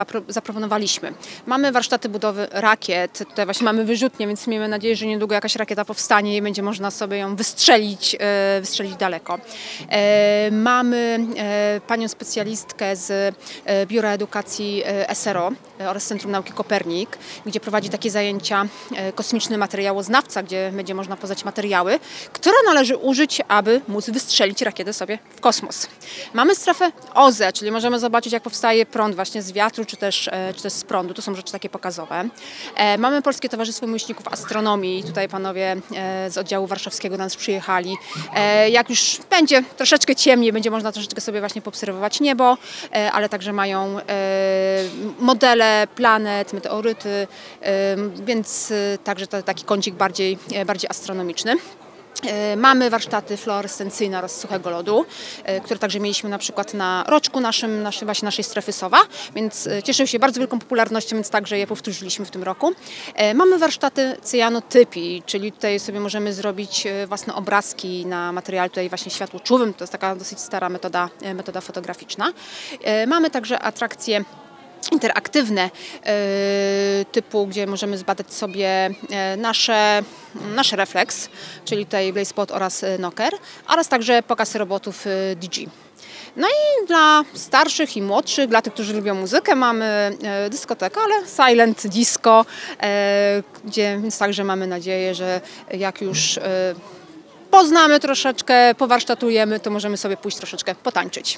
zaproponowaliśmy. Mamy warsztaty budowy rakiet, tutaj właśnie mamy wyrzutnię, więc miejmy nadzieję, że niedługo jakaś rakieta powstanie i będzie można sobie ją wystrzelić daleko. Mamy panią specjalistkę z Biura Edukacji SRO oraz Centrum Nauki Kopernik, gdzie prowadzi takie zajęcia kosmiczny materiałoznawca, gdzie będzie można poznać materiały, które należy użyć, aby móc wystrzelić rakietę sobie w kosmos. Mamy strefę OZE, czyli możemy zobaczyć, jak powstaje prąd właśnie z wiatru, czy też z prądu. To są rzeczy takie pokazowe. Mamy Polskie Towarzystwo Miłośników Astronomii. Tutaj panowie z oddziału warszawskiego do nas przyjechali. Jak już będzie troszeczkę ciemniej, będzie można troszeczkę sobie właśnie poobserwować niebo, ale także mają modele planet, meteoryty, więc także to taki kącik bardziej astronomiczny. Mamy warsztaty fluorescencyjne oraz suchego lodu, które także mieliśmy na przykład na roczku naszej strefy SOWA, więc cieszyły się bardzo wielką popularnością, więc także je powtórzyliśmy w tym roku. Mamy warsztaty cyjanotypii, czyli tutaj sobie możemy zrobić własne obrazki na materiale tutaj właśnie światłoczułym, to jest taka dosyć stara metoda fotograficzna. Mamy także atrakcje interaktywne typu, gdzie możemy zbadać sobie nasz refleks, czyli tutaj BlazeSpot oraz Noker, oraz także pokaz robotów DG. No i dla starszych i młodszych, dla tych, którzy lubią muzykę, mamy dyskotekę, ale silent disco, więc także mamy nadzieję, że jak już poznamy troszeczkę, powarsztatujemy, to możemy sobie pójść troszeczkę potańczyć.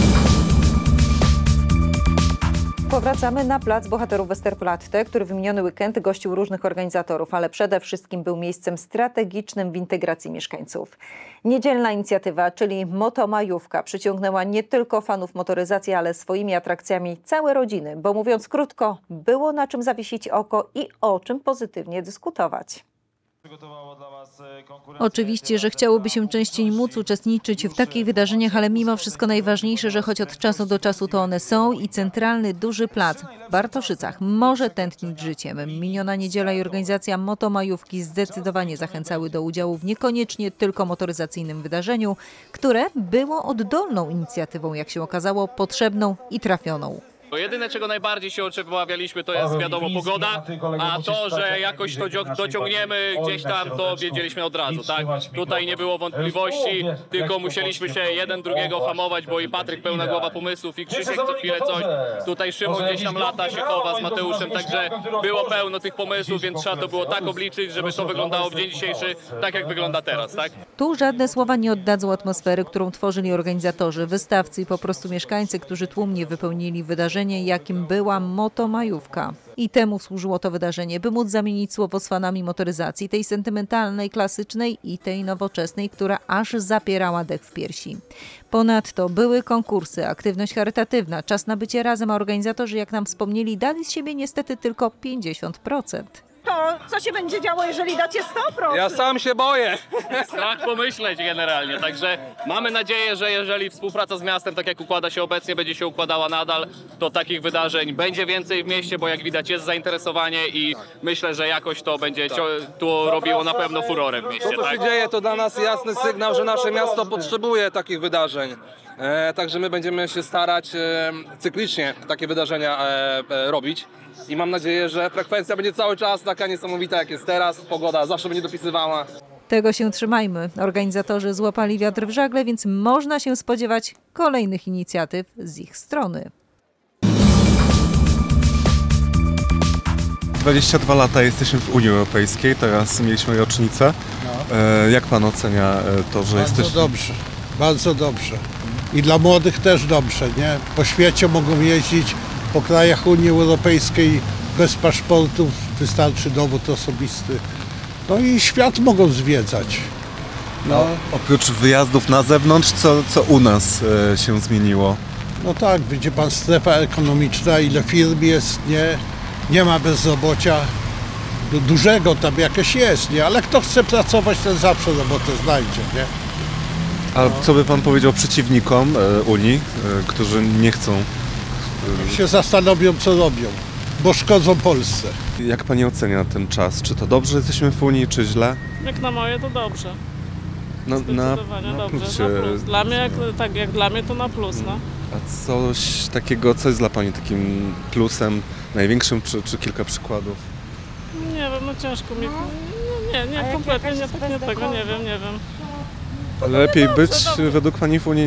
Powracamy na Plac Bohaterów Westerplatte, który w miniony weekend gościł różnych organizatorów, ale przede wszystkim był miejscem strategicznym w integracji mieszkańców. Niedzielna inicjatywa, czyli Motomajówka, przyciągnęła nie tylko fanów motoryzacji, ale swoimi atrakcjami całe rodziny, bo mówiąc krótko, było na czym zawiesić oko i o czym pozytywnie dyskutować. Oczywiście, że chciałoby się częściej móc uczestniczyć w takich wydarzeniach, ale mimo wszystko najważniejsze, że choć od czasu do czasu to one są i centralny, duży plac w Bartoszycach może tętnić życiem. Miniona niedziela i organizacja Motomajówki zdecydowanie zachęcały do udziału w niekoniecznie tylko motoryzacyjnym wydarzeniu, które było oddolną inicjatywą, jak się okazało, potrzebną i trafioną. Jedyne, czego najbardziej się obawialiśmy, to jest wiadomo pogoda, a to, że jakoś to dociągniemy gdzieś tam, to wiedzieliśmy od razu, tak? Tutaj nie było wątpliwości, tylko musieliśmy się jeden drugiego hamować, bo i Patryk pełna głowa pomysłów i Krzysiek co chwilę coś. Tutaj Szymon gdzieś tam lata się chowa z Mateuszem, także było pełno tych pomysłów, więc trzeba to było tak obliczyć, żeby to wyglądało w dzień dzisiejszy tak, jak wygląda teraz, tak? Tu żadne słowa nie oddadzą atmosfery, którą tworzyli organizatorzy, wystawcy i po prostu mieszkańcy, którzy tłumnie wypełnili wydarzenie, jakim była Motomajówka. I temu służyło to wydarzenie, by móc zamienić słowo z fanami motoryzacji, tej sentymentalnej, klasycznej i tej nowoczesnej, która aż zapierała dech w piersi. Ponadto były konkursy, aktywność charytatywna, czas na bycie razem, a organizatorzy, jak nam wspomnieli, dali z siebie niestety tylko 50%. To co się będzie działo, jeżeli dacie 100%? Ja sam się boję. Strach pomyśleć generalnie, także mamy nadzieję, że jeżeli współpraca z miastem, tak jak układa się obecnie, będzie się układała nadal, to takich wydarzeń będzie więcej w mieście, bo jak widać jest zainteresowanie i myślę, że jakoś to będzie tu robiło na pewno furorę w mieście. To, co się dzieje, to dla nas jasny sygnał, że nasze miasto potrzebuje takich wydarzeń. Także my będziemy się starać cyklicznie takie wydarzenia robić. I mam nadzieję, że frekwencja będzie cały czas taka niesamowita, jak jest teraz. Pogoda zawsze będzie dopisywała. Tego się trzymajmy. Organizatorzy złapali wiatr w żagle, więc można się spodziewać kolejnych inicjatyw z ich strony. 22 lata jesteśmy w Unii Europejskiej, teraz mieliśmy rocznicę. Jak pan ocenia to, że jesteśmy... Bardzo dobrze, bardzo dobrze. I dla młodych też dobrze, nie? Po świecie mogą jeździć, po krajach Unii Europejskiej bez paszportów, wystarczy dowód osobisty. No i świat mogą zwiedzać. No. Oprócz wyjazdów na zewnątrz, co u nas się zmieniło? No tak, widzi pan, strefa ekonomiczna, ile firm jest, nie ma bezrobocia. Dużego tam jakieś jest, nie? Ale kto chce pracować, ten zawsze robotę znajdzie, nie? A co by pan powiedział przeciwnikom Unii, którzy nie chcą? Się zastanowią, co robią, bo szkodzą Polsce. Jak pani ocenia ten czas? Czy to dobrze, że jesteśmy w Unii, czy źle? Jak na moje, to dobrze. Na Zdecydowanie dobrze. plus Na plus. Dla mnie, jak dla mnie, to na plus, no. A coś takiego, co jest dla Pani takim plusem, największym, czy kilka przykładów? Nie wiem, no ciężko mi. Nie, kompletnie nie tego, nie wiem. Lepiej być według Pani w Unii